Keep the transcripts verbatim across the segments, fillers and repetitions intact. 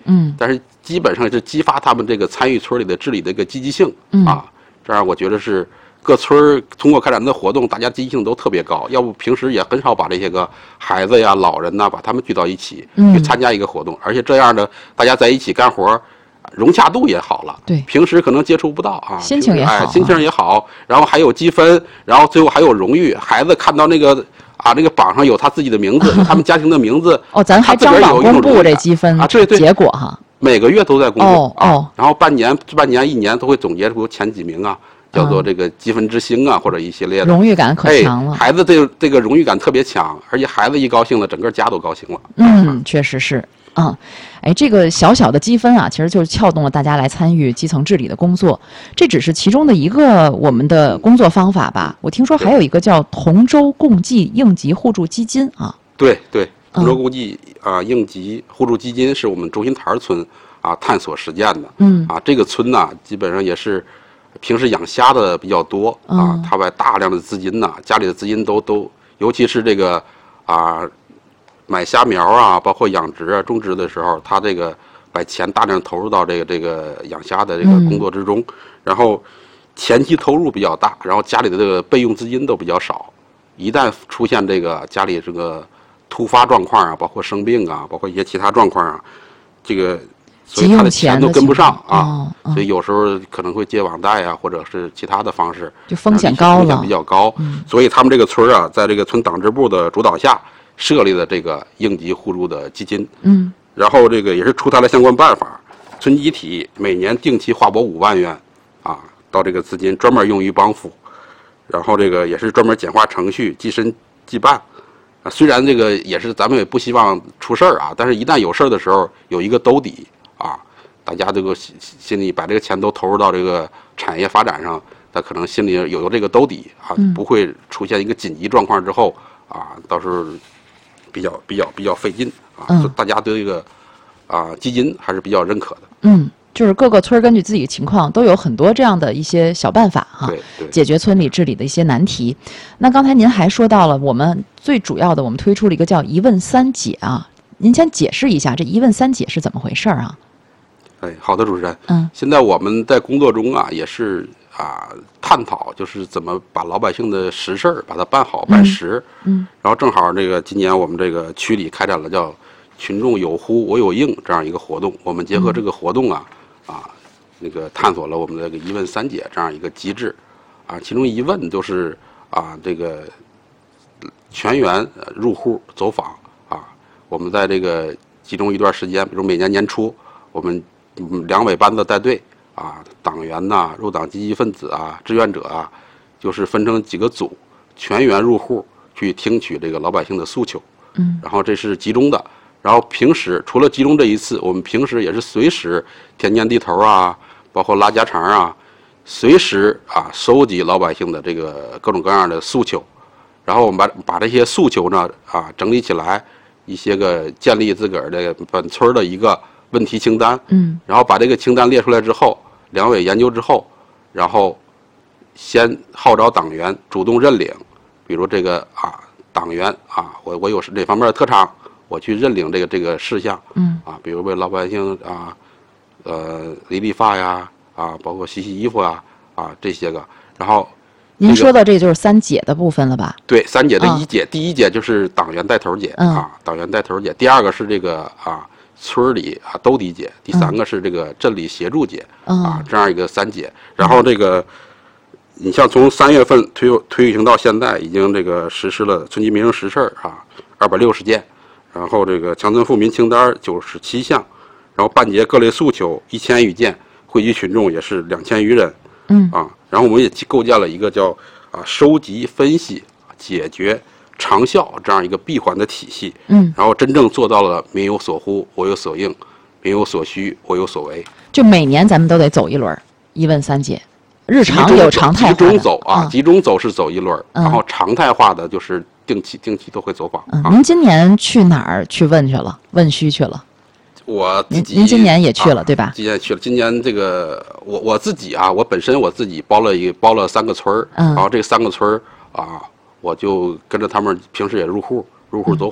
嗯， 但是基本上是激发他们这个参与村里的治理的一个积极性、 嗯、 啊，这样我觉得是各村通过开展的活动，大家积极性都特别高，要不平时也很少把这些个孩子呀、老人呐，把他们聚到一起去参加一个活动，嗯、而且这样的大家在一起干活。融洽度也好了， 对， 平时可能接触不到啊， 心情也好、啊哎，心情也好，然后还有积分，然后最后还有荣誉。孩子看到那个啊，那个榜上有他自己的名字，有他们家庭的名字。 哦，咱还张榜公布这积分啊，对对， 结果哈， 每个月都在公布哦啊、 哦， 然后半年、半年、一年都会总结出前几名啊，叫做这个积分之星啊，嗯、或者一系列的荣誉感可强了。 哎、孩子这个这个荣誉感特别强，而且孩子一高兴了，整个家都高兴了。 嗯，确实是。嗯，哎，这个小小的积分啊，其实就是撬动了大家来参与基层治理的工作。这只是其中的一个我们的工作方法吧？我听说还有一个叫同舟共济应急互助基金啊。 对对，同舟共济啊、呃、应急互助基金是我们中心台村啊探索实践的。嗯啊，这个村呢，基本上也是平时养虾的比较多啊，它把大量的资金呐，家里的资金都都，尤其是这个啊。买虾苗啊，包括养殖啊、种植的时候，他这个把钱大量投入到这个这个养虾的这个工作之中，嗯、然后前期投入比较大，然后家里的这个备用资金都比较少。一旦出现这个家里这个突发状况啊，包括生病啊，包括一些其他状况啊，这个所以他的钱都跟不上啊， 哦哦、 所以有时候可能会借网贷啊，或者是其他的方式， 就风险高了， 风险比较高。嗯、所以他们这个村啊，在这个村党支部的主导下。设立了这个应急互助的基金，嗯，然后这个也是出台了相关办法，村集体每年定期划拨五万元，啊，到这个资金专门用于帮扶，然后这个也是专门简化程序，即申即办，啊，虽然这个也是咱们也不希望出事儿啊，但是一旦有事儿的时候有一个兜底啊，大家这个心里把这个钱都投入到这个产业发展上，他可能心里有有这个兜底啊，不会出现一个紧急状况之后啊，到时候。比较比较比较费劲啊，嗯、大家对这个啊基金还是比较认可的。 嗯，就是各个村根据自己的情况都有很多这样的一些小办法哈， 对对， 解决村里治理的一些难题。那刚才您还说到了，我们最主要的，我们推出了一个叫一问三解啊，您先解释一下这一问三解是怎么回事啊？ 哎，好的，主持人。 嗯， 现在我们在工作中啊，也是。啊，探讨就是怎么把老百姓的实事儿把它办好办实。嗯，嗯然后正好这个今年我们这个区里开展了叫“群众有呼我有应”这样一个活动，我们结合这个活动啊，嗯、啊，那个探索了我们的这个一问三解这样一个机制，啊，其中一问就是啊这个全员入户走访啊，我们在这个集中一段时间，比如每年年初，我们两委班子带队。啊，党员呐、啊，入党积极分子啊，志愿者啊，就是分成几个组，全员入户去听取这个老百姓的诉求。嗯，然后这是集中的，然后平时除了集中这一次，我们平时也是随时田间地头啊，包括拉家常啊，随时啊收集老百姓的这个各种各样的诉求，然后我们把把这些诉求呢啊整理起来，一些个建立自个儿的本村的一个问题清单。嗯，然后把这个清单列出来之后。两委研究之后，然后先号召党员主动认领，比如这个啊，党员啊，我我有这方面的特长，我去认领这个这个事项，嗯，啊，比如为老百姓啊，呃，理理发呀，啊，包括洗洗衣服啊，啊这些个，然后、 这个、您说的这就是三解的部分了吧？ 对，三解的一解，哦、第一解就是党员带头解、嗯、啊，党员带头解，第二个是这个啊。村里啊兜底解，第三个是这个镇里协助解、嗯、啊，这样一个三解。然后这个，你像从三月份推推行到现在，已经这个实施了村级民生实事啊二百六十件，然后这个强村富民清单九十七项，然后办结各类诉求一千余件，汇集群众也是两千余人。嗯啊，然后我们也构建了一个叫啊收集、分析、解决。长效这样一个闭环的体系，嗯，然后真正做到了民有所呼，我有所应，民有所需，我有所为。 就每年咱们都得走一轮，一问三解，日常有常态化的。 集中走啊，嗯、集中走是走一轮，嗯、然后常态化的就是定期定期都会走访。 嗯，啊、您今年去哪儿去问去了？问需去了？ 我自己， 您今年也去了、 啊、 对吧？ 今年去了，今年这个我我自己啊，我本身我自己包了一包了三个村儿，嗯，然后这三个村儿啊。我就跟着他们平时也入户入户走访、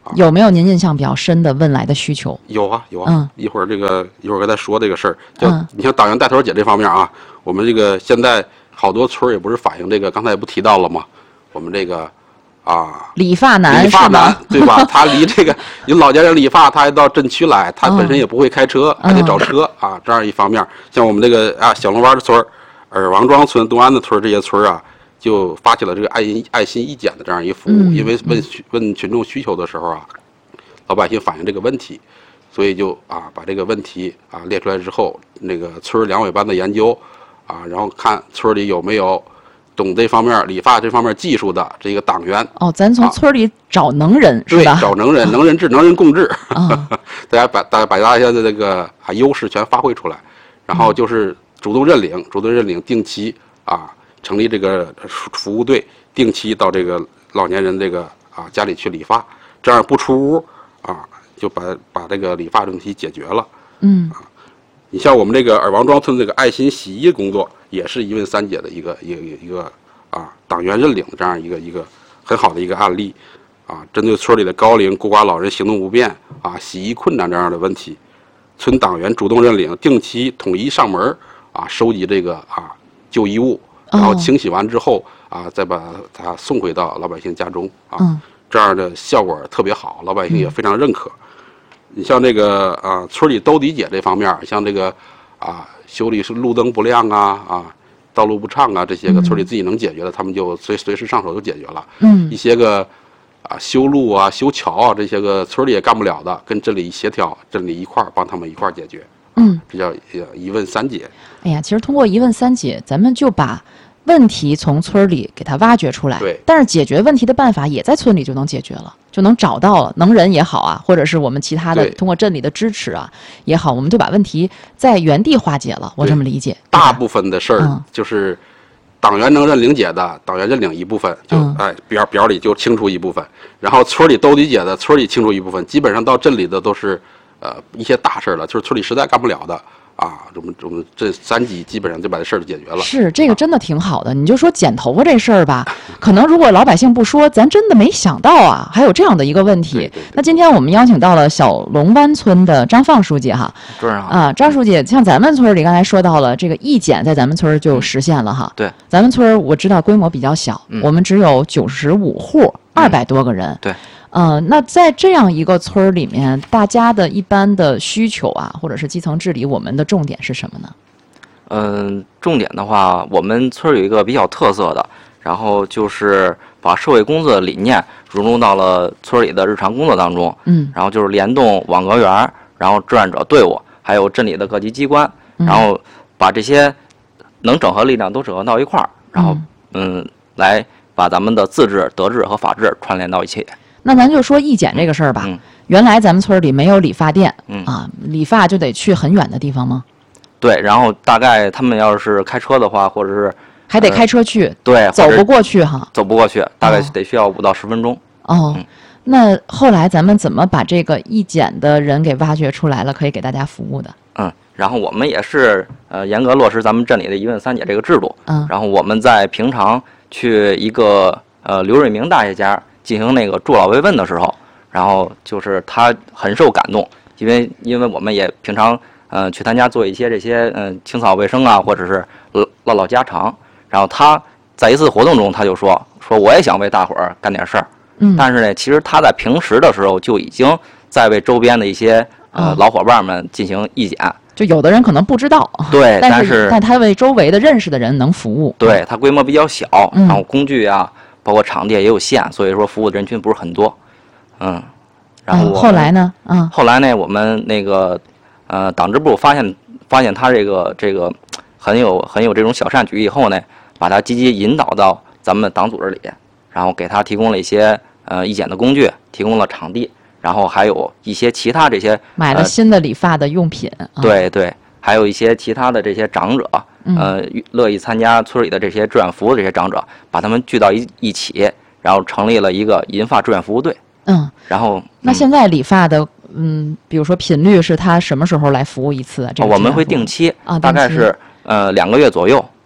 有没有您印象比较深的问来的需求？ 有啊有啊， 嗯、 一会儿这个一会儿跟他说这个事儿。就、 嗯、 你像党员带头节这方面啊，我们这个现在好多村儿也不是反映这个，刚才也不提到了吗？我们这个啊， 理发男理发男是吗？ 对吧？他离这个你老家人理发，他还到镇区来，他本身也不会开车， 嗯、 还得找车啊。这样一方面，像我们这个啊小龙湾的村儿、尔王庄村、东安的村儿这些村儿啊。就发起了这个爱心爱心义检的这样一服务， 嗯、 因为问问群众需求的时候啊，老百姓反映这个问题，所以就啊把这个问题啊列出来之后，那个村两委班的研究啊，然后看村里有没有懂这方面理发这方面技术的这个党员。 哦，咱从村里找能人、啊、是吧？ 对，找能人，能人治，能人共治。 啊、 大家把大家把大家的这个啊优势全发挥出来，然后就是主动认领，主动认领，定期啊。成立这个服务队，定期到这个老年人这个啊家里去理发，这样不出屋啊，就把把这个理发问题解决了。 嗯， 啊，你像我们这个尔王庄村这个爱心洗衣工作，也是一问三解的一个一个一个啊党员认领的这样一个一个很好的一个案例啊，针对村里的高龄孤寡老人行动不便啊、洗衣困难这样的问题，村党员主动认领，定期统一上门啊收集这个啊旧衣物。然后清洗完之后、哦、啊，再把它送回到老百姓家中啊， 嗯、 这样的效果特别好，老百姓也非常认可。嗯、你像这个啊，村里兜底解这方面，像这个啊，修理是路灯不亮啊啊，道路不畅啊，这些个村里自己能解决的，嗯、他们就随随时上手就解决了。 嗯， 一些个啊修路啊、修桥啊这些个村里也干不了的，跟镇里协调，镇里一块儿帮他们一块儿解决。 嗯， 这叫一问三解。 哎呀，其实通过一问三解，咱们就把问题从村里给它挖掘出来。 对， 但是解决问题的办法也在村里就能解决了，就能找到了。能人也好啊，或者是我们其他的通过镇里的支持啊也好，我们就把问题在原地化解了。我这么理解。 大部分的事儿就是党员能认领解的，党员认领一部分，就、嗯、哎表表里就清除一部分，然后村里兜底解的，村里清除一部分，基本上到镇里的都是。呃，一些大事了，就是村里实在干不了的啊，我们我们这三级基本上就把这事儿解决了。 是这个真的挺好的。啊、你就说剪头发这事儿吧，可能如果老百姓不说，咱真的没想到啊，还有这样的一个问题。 对对对， 那今天我们邀请到了小龙湾村的张放书记哈，啊，张书记，像咱们村里刚才说到了这个义检，在咱们村就实现了哈。 嗯、对， 咱们村我知道规模比较小， 嗯、 我们只有九十五户，二百多个人。 嗯、对。 呃，那在这样一个村儿里面，大家的一般的需求啊，或者是基层治理，我们的重点是什么呢？ 嗯、呃，重点的话，我们村有一个比较特色的，然后就是把社会工作的理念融入到了村里的日常工作当中。 嗯， 然后就是联动网格员，然后志愿者队伍，还有镇里的各级机关，然后把这些能整合力量都整合到一块儿，然后嗯，来把咱们的自治、德治和法治串联到一起。 那咱就说义检这个事儿吧。 嗯、 原来咱们村里没有理发店， 嗯、 啊，理发就得去很远的地方吗？ 对，然后大概他们要是开车的话，或者是还得开车去，呃、 对， 走不过去哈， 走不过去，大概得需要五到十分钟。 哦， 嗯、 那后来咱们怎么把这个义检的人给挖掘出来了，可以给大家服务的？ 嗯，然后我们也是呃严格落实咱们镇里的一问三解这个制度。 嗯， 然后我们在平常去一个呃刘瑞明大爷家进行那个助老慰问的时候，然后就是他很受感动，因为因为我们也平常呃去他家做一些这些嗯、呃、清扫卫生啊，或者是唠唠家常，然后他在一次活动中他就说说我也想为大伙儿干点事儿， 嗯， 但是呢，其实他在平时的时候就已经在为周边的一些呃、 嗯、 老伙伴们进行义检。 就有的人可能不知道， 对， 但是但是但他为周围的认识的人能服务。 对，他规模比较小， 嗯、 然后工具啊，包括场地也有限，所以说服务的人群不是很多。嗯，然后、 嗯、后来呢？嗯， 后来呢，我们那个呃党支部发现发现他这个这个很有很有这种小善举以后呢，把他积极引导到咱们党组织里，然后给他提供了一些呃义检的工具，提供了场地。然后还有一些其他这些买了新的理发的用品， 呃、对对，还有一些其他的这些长者， 嗯、 呃，乐意参加村里的这些志愿服务的这些长者，把他们聚到一一起，然后成立了一个银发志愿服务队。 嗯， 然后、嗯、 那现在理发的，嗯，比如说频率是他什么时候来服务一次啊？这个我们会定期啊， 大概是呃两个月左右，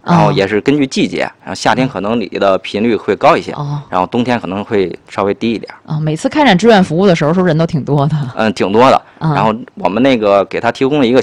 然后也是根据季节，然后夏天可能里的频率会高一些， 哦然后冬天可能会稍微低一点。 啊、每次开展志愿服务的时候，是不是人都挺多的？ 嗯，挺多的。 嗯然后我们那个给他提供了一个